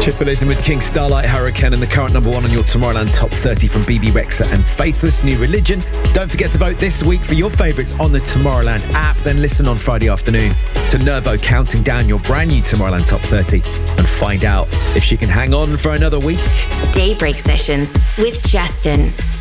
Triple Ism with King Starlight Hurricane and the current number 1 on your Tomorrowland Top 30 from BB Rexa and Faithless New Religion. Don't forget to vote this week for your favourites on the Tomorrowland app. Then listen on Friday afternoon to Nervo counting down your brand new Tomorrowland Top 30 and find out if she can hang on for another week. Daybreak Sessions with Justin.